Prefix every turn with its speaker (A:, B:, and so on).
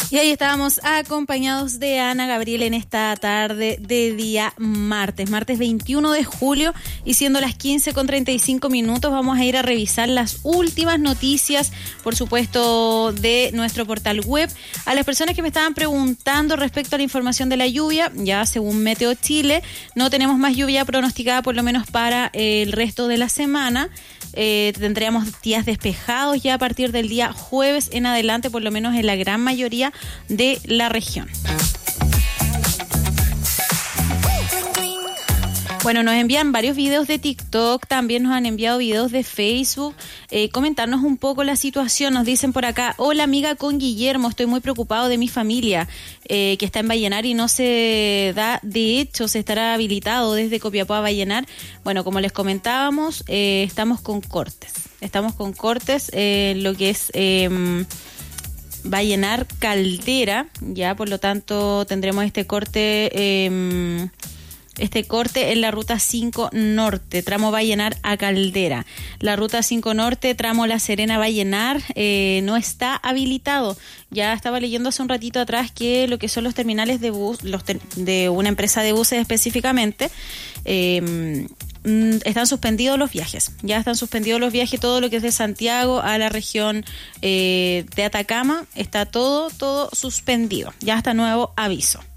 A: Y ahí estábamos acompañados de Ana Gabriel en esta tarde de día martes 21 de julio, y siendo las 15:35, vamos a ir a revisar las últimas noticias, por supuesto, de nuestro portal web. A las personas que me estaban preguntando respecto a la información de la lluvia, ya según Meteo Chile, no tenemos más lluvia pronosticada, por lo menos para el resto de la semana. Tendríamos días despejados ya a partir del día jueves en adelante, por lo menos en la gran mayoría de la región. Bueno, nos envían varios videos de TikTok, también nos han enviado videos de Facebook, comentarnos un poco la situación. Nos dicen por acá: hola amiga con Guillermo, estoy muy preocupado de mi familia que está en Vallenar y no se da, de hecho se estará habilitado desde Copiapó a Vallenar. Bueno, como les comentábamos, estamos con cortes lo que es Vallenar Caldera, ya, por lo tanto tendremos este corte en la ruta 5 Norte, tramo Vallenar a Caldera. La ruta 5 Norte, tramo La Serena Vallenar, no está habilitado. Ya estaba leyendo hace un ratito atrás que lo que son los terminales de bus, de una empresa de buses específicamente, están suspendidos los viajes. Ya están suspendidos los viajes, todo lo que es de Santiago a la región de Atacama, está todo suspendido. Ya hasta nuevo aviso.